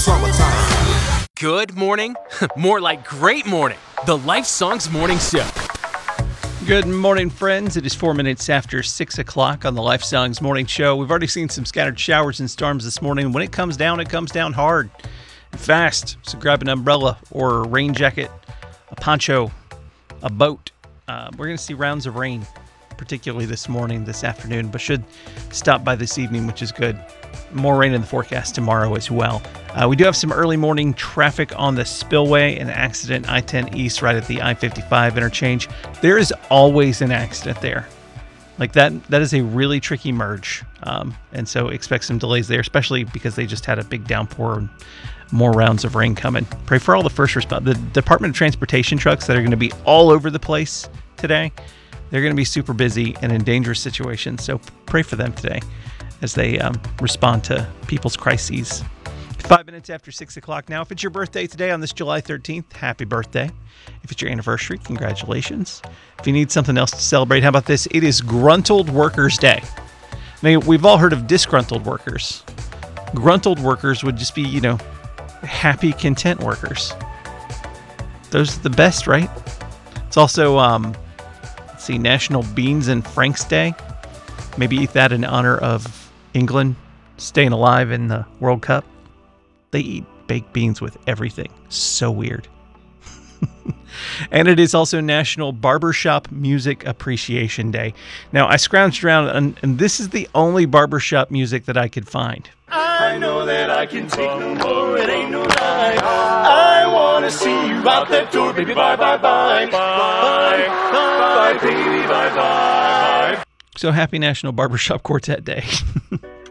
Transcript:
summertime. Good morning? More like great morning. The Life Songs Morning Show. Good morning, friends. It is 4 minutes after 6 o'clock on the Life Songs Morning Show. We've already seen some scattered showers and storms this morning. When it comes down hard and fast. So grab an umbrella or a rain jacket, a poncho, a boat. We're going to see rounds of rain, particularly this morning, this afternoon, but should stop by this evening, which is good. More rain in the forecast tomorrow as well. We do have some early morning traffic on the spillway, an accident I-10 East right at the I-55 interchange. There is always an accident there. Like that is a really tricky merge. And so expect some delays there, especially because they just had a big downpour and more rounds of rain coming. Pray for all the first responders. The Department of Transportation trucks that are going to be all over the place today. They're going to be super busy and in dangerous situations. So pray for them today as they respond to people's crises. 5 minutes after 6 o'clock now. If it's your birthday today on this July 13th, happy birthday. If it's your anniversary, congratulations. If you need something else to celebrate, how about this? It is Gruntled Workers Day. Now, we've all heard of disgruntled workers. Gruntled workers would just be, happy, content workers. Those are the best, right? It's also, National Beans and Franks Day. Maybe eat that in honor of England staying alive in the World Cup. They eat baked beans with everything. So weird. And it is also National Barbershop Music Appreciation Day. Now, I scrounged around, and this is the only barbershop music that I could find. I know that I can take no more, it ain't no lie. I want to see you out that door, baby, bye, bye, bye. Bye, bye, baby, bye, bye. So happy National Barbershop Quartet Day.